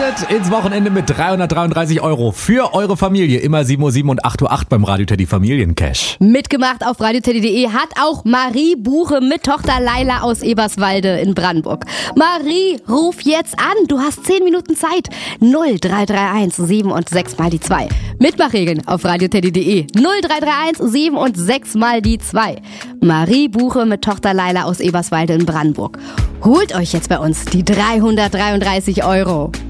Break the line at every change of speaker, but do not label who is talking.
Startet ins Wochenende mit 333 € für eure Familie. Immer 7:07 und 8:08 beim Radio Teddy Familiencash.
Mitgemacht auf radioteddy.de hat auch Marie Buche mit Tochter Laila aus Eberswalde in Brandenburg. Marie, ruf jetzt an. Du hast 10 Minuten Zeit. 0331 7 und 6 mal die 2. Mitmachregeln auf radioteddy.de. 0331 7 und 6 mal die 2. Marie Buche mit Tochter Laila aus Eberswalde in Brandenburg. Holt euch jetzt bei uns die 333 €.